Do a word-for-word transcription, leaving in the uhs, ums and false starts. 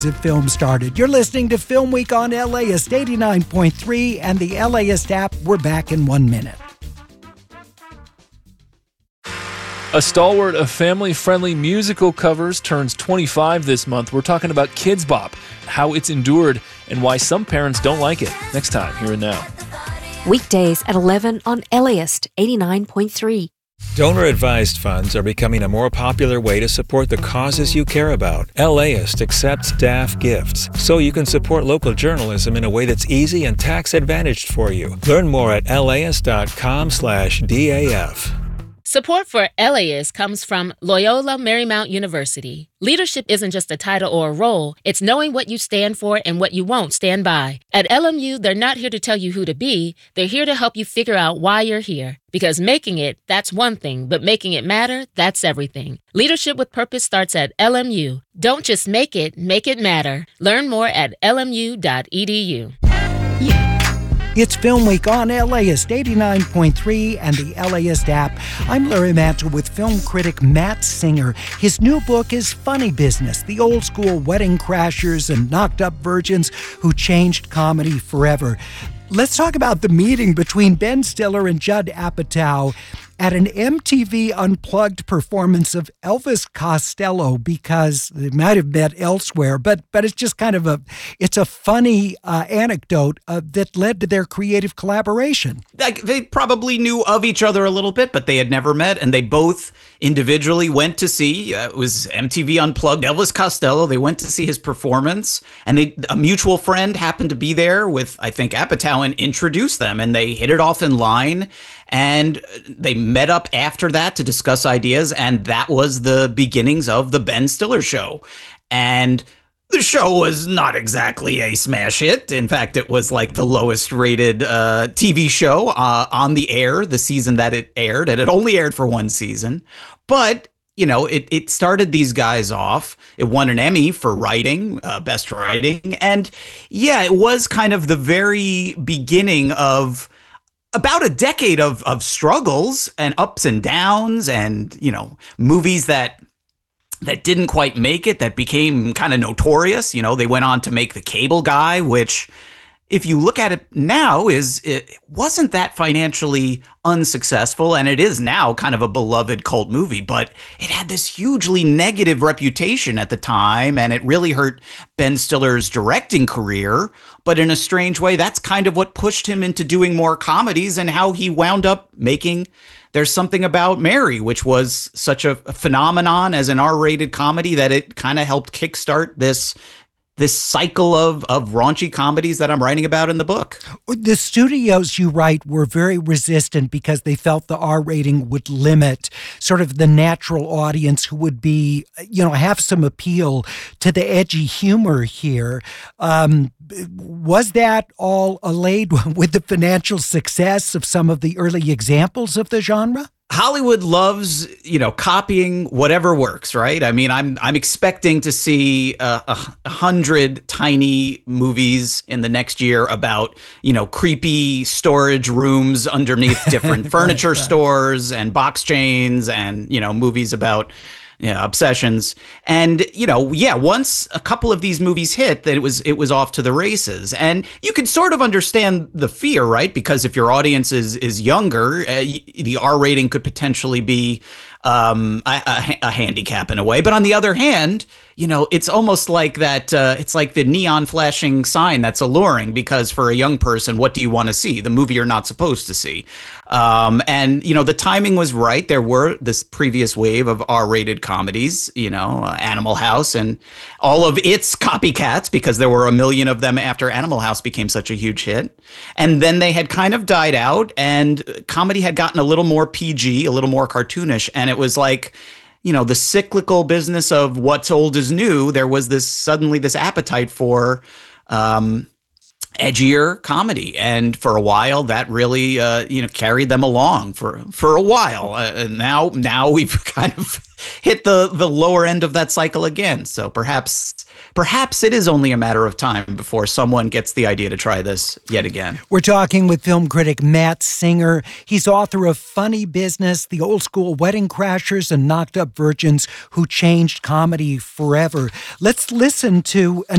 The film started. You're listening to Film Week on LAist eighty-nine point three and the LAist app. We're back in one minute. A stalwart of family-friendly musical covers turns twenty-five this month. We're talking about Kidz Bop, how it's endured, and why some parents don't like it. Next time, Here and Now. Weekdays at eleven on LAist eighty-nine point three. Donor-advised funds are becoming a more popular way to support the causes you care about. LAist accepts D A F gifts, so you can support local journalism in a way that's easy and tax-advantaged for you. Learn more at laist.com slash DAF. Support for LAist comes from Loyola Marymount University. Leadership isn't just a title or a role, it's knowing what you stand for and what you won't stand by. At L M U, they're not here to tell you who to be, they're here to help you figure out why you're here. Because making it, that's one thing, but making it matter, that's everything. Leadership with Purpose starts at L M U. Don't just make it, make it matter. Learn more at L M U dot E D U. It's Film Week on LAist eighty-nine point three and the LAist app. I'm Larry Mantle with film critic Matt Singer. His new book is Funny Business, the old school wedding crashers and knocked up virgins who changed comedy forever. Let's talk about the meeting between Ben Stiller and Judd Apatow at an M T V Unplugged performance of Elvis Costello, because they might have met elsewhere, but but it's just kind of a, it's a funny uh, anecdote uh, that led to their creative collaboration. Like, they probably knew of each other a little bit, but they had never met, and they both individually went to see, uh, it was M T V Unplugged, Elvis Costello. They went to see his performance, and they, a mutual friend happened to be there with, I think, Apatow, and introduced them, and they hit it off in line. And they met up after that to discuss ideas, and that was the beginnings of the Ben Stiller Show. And the show was not exactly a smash hit. In fact, it was like the lowest rated uh, T V show uh, on the air the season that it aired, and it only aired for one season. But you know, it, it started these guys off. It won an Emmy for writing, uh, best writing. And yeah, it was kind of the very beginning of about a decade of of struggles and ups and downs, and, you know, movies that that didn't quite make it, that became kind of notorious. You know, they went on to make The Cable Guy, which, if you look at it now, is it wasn't that financially unsuccessful, and it is now kind of a beloved cult movie, but it had this hugely negative reputation at the time, and it really hurt Ben Stiller's directing career. But in a strange way, that's kind of what pushed him into doing more comedies, and how he wound up making There's Something About Mary, which was such a phenomenon as an R-rated comedy that it kind of helped kickstart this this cycle of, of raunchy comedies that I'm writing about in the book. The studios, you write, were very resistant because they felt the R rating would limit sort of the natural audience who would be, you know, have some appeal to the edgy humor here. Um, was that all allayed with the financial success of some of the early examples of the genre? Hollywood loves, you know, copying whatever works, right? I mean, I'm I'm expecting to see uh, a, a hundred tiny movies in the next year about, you know, creepy storage rooms underneath different furniture right, right. stores and box chains, and, you know, movies about, you know, obsessions. And, you know, yeah, once a couple of these movies hit, that it was it was off to the races. And you can sort of understand the fear, right? Because if your audience is is younger, uh, the R rating could potentially be um, a, a, a handicap in a way. But on the other hand, you know, it's almost like that. Uh, it's like the neon flashing sign that's alluring, because for a young person, what do you want to see? The movie you're not supposed to see. Um, and, you know, the timing was right. There were this previous wave of R-rated comedies, you know, uh, Animal House and all of its copycats, because there were a million of them after Animal House became such a huge hit. And then they had kind of died out, and comedy had gotten a little more P G, a little more cartoonish. And it was like, you know, the cyclical business of what's old is new. There was this suddenly this appetite for um, edgier comedy, and for a while that really uh, you know carried them along for for a while. Uh, and now now we've kind of hit the the lower end of that cycle again. So perhaps perhaps it is only a matter of time before someone gets the idea to try this yet again. We're talking with film critic Matt Singer. He's author of Funny Business, The Old School Wedding Crashers and Knocked Up Virgins Who Changed Comedy Forever. Let's listen to an